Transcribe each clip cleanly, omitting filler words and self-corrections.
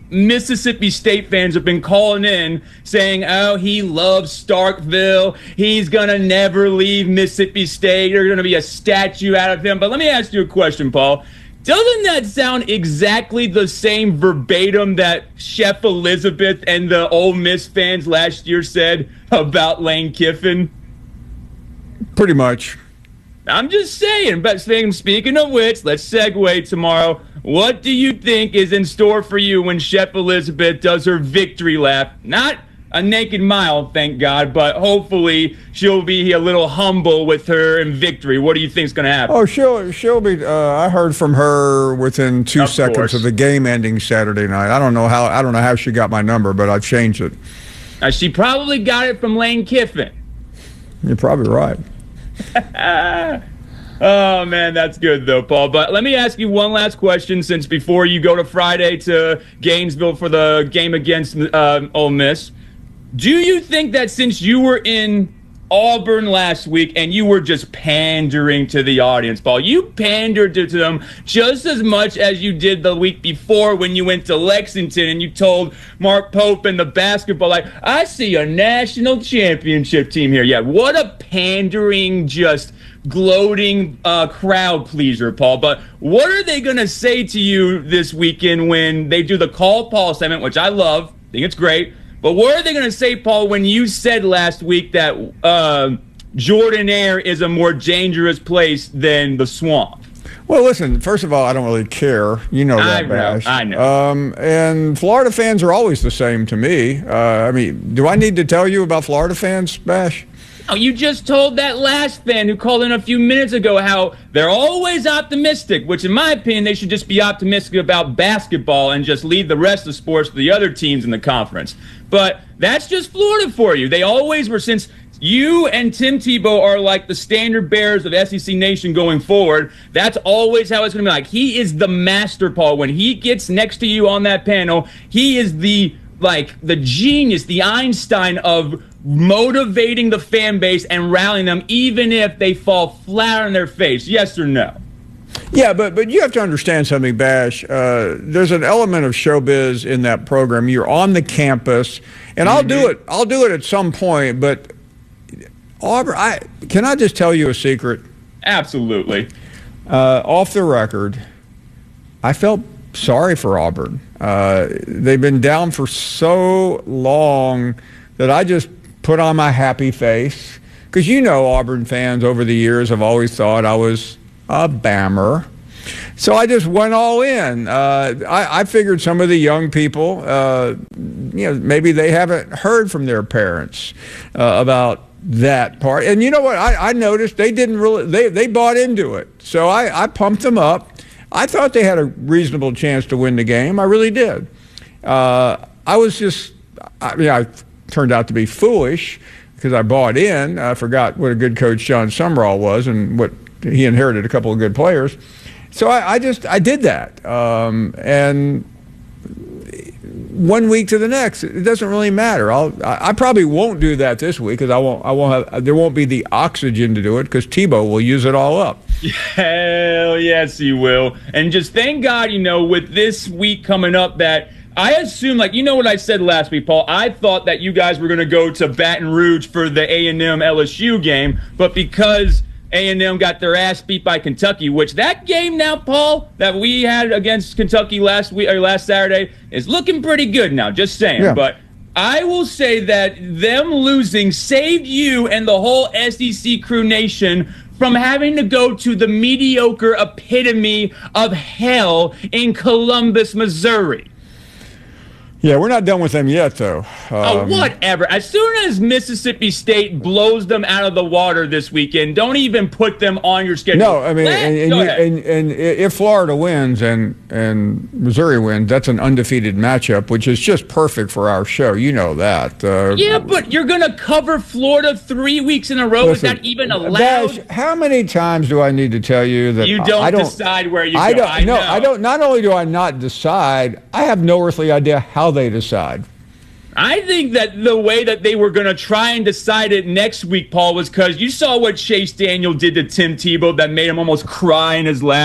Mississippi State fans have been calling in saying, oh, he loves Starkville. He's going to never leave Mississippi State. There's going to be a statue out of him. But let me ask you a question, Paul. Doesn't that sound exactly the same verbatim that Chef Elizabeth and the Ole Miss fans last year said about Lane Kiffin? Pretty much. I'm just saying. But speaking of which, let's segue tomorrow. What do you think is in store for you when Chef Elizabeth does her victory lap? Not a naked mile, thank God, but hopefully she'll be a little humble with her in victory. What do you think is going to happen? Oh, she'll be. I heard from her within 2 seconds of the game ending Saturday night. I don't know how she got my number, but I've changed it. She probably got it from Lane Kiffin. You're probably right. Oh, man, that's good, though, Paul. But let me ask you one last question, since before you go to Friday to Gainesville for the game against Ole Miss. Do you think that since you were in Auburn last week and you were just pandering to the audience, Paul, you pandered to them just as much as you did the week before when you went to Lexington and you told Mark Pope and the basketball, like, I see a national championship team here. Yeah, what a pandering, just gloating crowd pleaser, Paul. But what are they going to say to you this weekend when they do the Call Paul segment, which I love, think it's great. But what are they going to say, Paul, when you said last week that Jordan-Hare is a more dangerous place than the Swamp? Well, listen, first of all, I don't really care. You know that, Bash. I know. And Florida fans are always the same to me. I mean, do I need to tell you about Florida fans, Bash? Oh, you just told that last fan who called in a few minutes ago how they're always optimistic, which in my opinion, they should just be optimistic about basketball and just leave the rest of sports to the other teams in the conference. But that's just Florida for you. They always were, since you and Tim Tebow are like the standard bearers of SEC Nation going forward. That's always how it's going to be like. He is the master, Paul. When he gets next to you on that panel, he is the genius, the Einstein of motivating the fan base and rallying them, even if they fall flat on their face. Yes or no? Yeah, but you have to understand something, Bash. There's an element of showbiz in that program. You're on the campus, and I'll do it. I'll do it at some point. But Auburn, can I just tell you a secret? Absolutely. Off the record, I felt sorry for Auburn. They've been down for so long that I just put on my happy face, because you know Auburn fans over the years have always thought I was a Bammer. So I just went all in. I figured some of the young people, maybe they haven't heard from their parents about that part. And you know what? I noticed they didn't really, they bought into it. So I pumped them up. I thought they had a reasonable chance to win the game. I really did. I turned out to be foolish because I bought in. I forgot what a good coach John Sumrall was and what he inherited a couple of good players. So I did that. And 1 week to the next, it doesn't really matter. I probably won't do that this week because there won't be the oxygen to do it because Tebow will use it all up. Hell yes, he will. And just thank God, with this week coming up that I assume, what I said last week, Paul, I thought that you guys were going to go to Baton Rouge for the A&M LSU game, but because A&M got their ass beat by Kentucky, which that game now, Paul, that we had against Kentucky last Saturday is looking pretty good now, just saying. Yeah. But I will say that them losing saved you and the whole SEC Crew Nation from having to go to the mediocre epitome of hell in Columbus, Missouri. Yeah, we're not done with them yet, though. Whatever. As soon as Mississippi State blows them out of the water this weekend, don't even put them on your schedule. No, I mean, and if Florida wins and Missouri wins, that's an undefeated matchup, which is just perfect for our show. You know that. Yeah, but you're going to cover Florida 3 weeks in a row. Is that even allowed? Bash, how many times do I need to tell you that you don't decide where you go? I don't. Not only do I not decide, I have no earthly idea how they decide. I think that the way that they were going to try and decide it next week, Paul, was because you saw what Chase Daniel did to Tim Tebow that made him almost cry in his lap.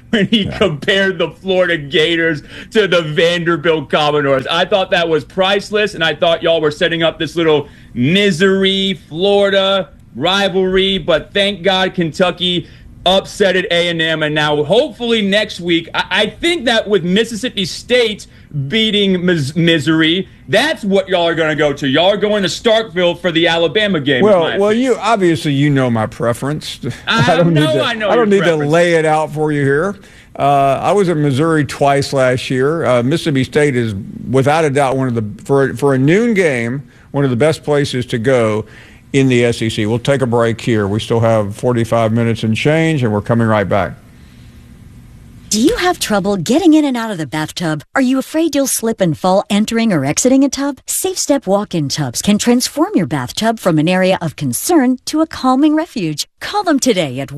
when he compared the Florida Gators to the Vanderbilt Commodores. I thought that was priceless, and I thought y'all were setting up this little misery Florida rivalry, but thank God Kentucky upset at A&M, and now hopefully next week, I think that with Mississippi State beating Missouri, that's what y'all are going to go to. Y'all are going to Starkville for the Alabama game. Well, you obviously know my preference. I don't need to lay it out for you here. I was at Missouri twice last year. Mississippi State is without a doubt one of the for a noon game, one of the best places to go in the SEC. We'll take a break here. We still have 45 minutes and change, and we're coming right back. Do you have trouble getting in and out of the bathtub? Are you afraid you'll slip and fall entering or exiting a tub? SafeStep walk-in tubs can transform your bathtub from an area of concern to a calming refuge. Call them today at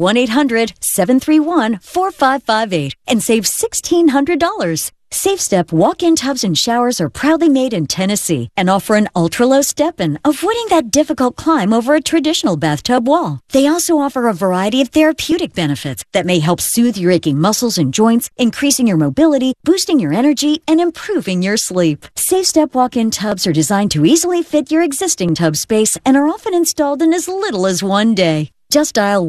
1-800-731-4558 and save $1,600. SafeStep walk-in tubs and showers are proudly made in Tennessee and offer an ultra-low step-in, avoiding that difficult climb over a traditional bathtub wall. They also offer a variety of therapeutic benefits that may help soothe your aching muscles and joints, increasing your mobility, boosting your energy, and improving your sleep. SafeStep walk-in tubs are designed to easily fit your existing tub space and are often installed in as little as one day. Just dial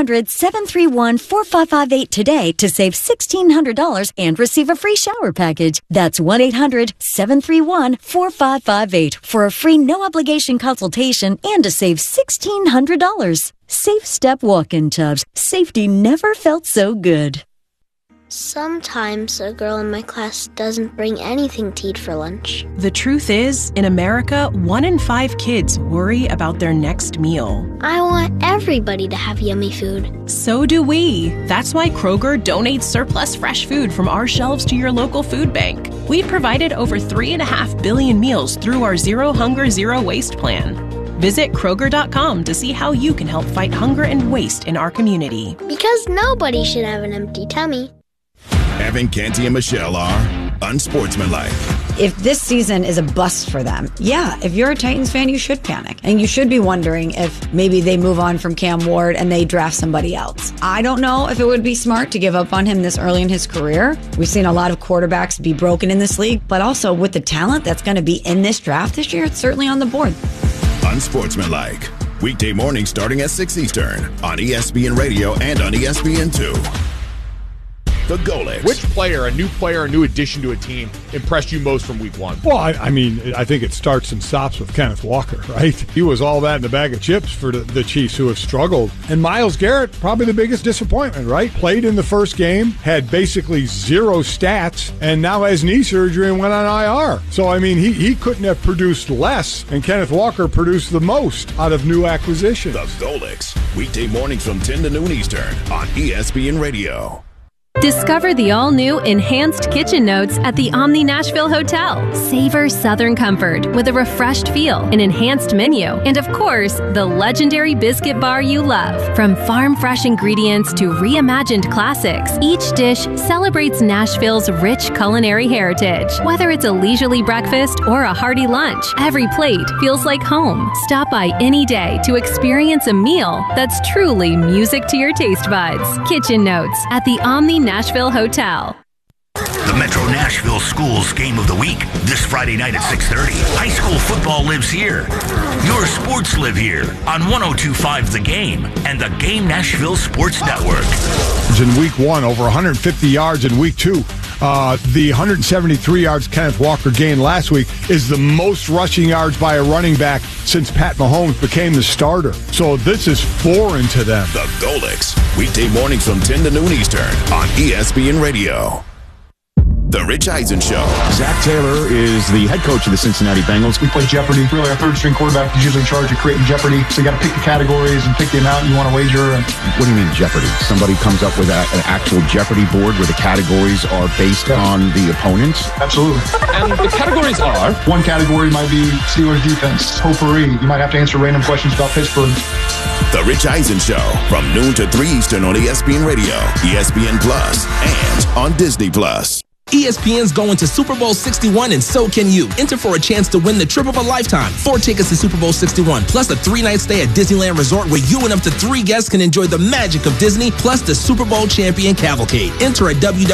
1-800-731-4558 today to save $1,600 and receive a free shower package. That's 1-800-731-4558 for a free no-obligation consultation and to save $1,600. SafeStep walk-in tubs. Safety never felt so good. Sometimes a girl in my class doesn't bring anything to eat for lunch. The truth is, in America, 1 in 5 kids worry about their next meal. I want everybody to have yummy food. So do we. That's why Kroger donates surplus fresh food from our shelves to your local food bank. We've provided over 3.5 billion meals through our Zero Hunger, Zero Waste plan. Visit Kroger.com to see how you can help fight hunger and waste in our community. Because nobody should have an empty tummy. Evan, Canty, and Michelle are unsportsmanlike. If this season is a bust for them, yeah, if you're a Titans fan, you should panic. And you should be wondering if maybe they move on from Cam Ward and they draft somebody else. I don't know if it would be smart to give up on him this early in his career. We've seen a lot of quarterbacks be broken in this league, but also with the talent that's going to be in this draft this year, it's certainly on the board. Unsportsmanlike. Weekday mornings starting at 6 Eastern on ESPN Radio and on ESPN2. The Golics. Which player, a new addition to a team, impressed you most from week one? Well, I mean, I think it starts and stops with Kenneth Walker, right? He was all that in a bag of chips for the Chiefs, who have struggled. And Myles Garrett, probably the biggest disappointment, right? Played in the first game, had basically zero stats, and now has knee surgery and went on IR. So, I mean, he couldn't have produced less, and Kenneth Walker produced the most out of new acquisitions. The Golics. Weekday mornings from 10 to noon Eastern on ESPN Radio. Discover the all-new Enhanced Kitchen Notes at the Omni Nashville Hotel. Savor Southern comfort with a refreshed feel, an enhanced menu, and of course, the legendary biscuit bar you love. From farm-fresh ingredients to reimagined classics, each dish celebrates Nashville's rich culinary heritage. Whether it's a leisurely breakfast or a hearty lunch, every plate feels like home. Stop by any day to experience a meal that's truly music to your taste buds. Kitchen Notes at the Omni Nashville Hotel. The Metro Nashville Schools Game of the Week, this Friday night at 6:30. High school football lives here. Your sports live here on 102.5 The Game and the Game Nashville Sports Network. In week one, over 150 yards in week two. The 173 yards Kenneth Walker gained last week is the most rushing yards by a running back since Pat Mahomes became the starter. So this is foreign to them. The Golics. Weekday mornings from 10 to noon Eastern on ESPN Radio. The Rich Eisen Show. Zach Taylor is the head coach of the Cincinnati Bengals. We play Jeopardy. Really, our third-string quarterback is usually in charge of creating Jeopardy. So you got to pick the categories and pick the amount you want to wager. What do you mean Jeopardy? Somebody comes up with an actual Jeopardy board where the categories are based on the opponents? Absolutely. And the categories are? One category might be Steelers defense, potpourri. You might have to answer random questions about Pittsburgh. The Rich Eisen Show from noon to 3 Eastern on ESPN Radio, ESPN Plus, and on Disney Plus. ESPN's going to Super Bowl 61 and so can you. Enter for a chance to win the trip of a lifetime. 4 tickets to Super Bowl 61, plus a 3-night stay at Disneyland Resort where you and up to 3 guests can enjoy the magic of Disney, plus the Super Bowl champion cavalcade. Enter at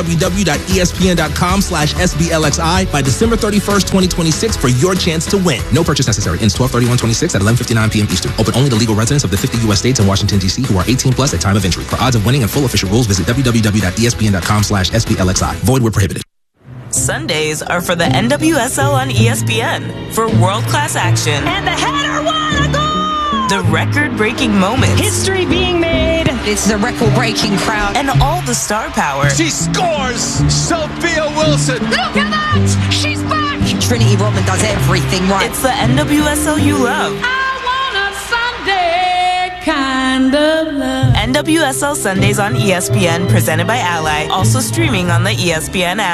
www.espn.com/SBLXI by December 31st, 2026 for your chance to win. No purchase necessary. Ends 12/31/26 at 11:59 p.m. Eastern. Open only to legal residents of the 50 U.S. states and Washington, D.C. who are 18 plus at time of entry. For odds of winning and full official rules, visit www.espn.com/SBLXI. Void where prohibited. Sundays are for the NWSL on ESPN for world-class action. And the header, what a goal! The record-breaking moments. History being made. It's the record-breaking crowd. And all the star power. She scores! Sophia Wilson! Look at that! She's back! Trinity Rodman does everything right. It's the NWSL you love. I want a Sunday kind of love. NWSL Sundays on ESPN, presented by Ally. Also streaming on the ESPN app.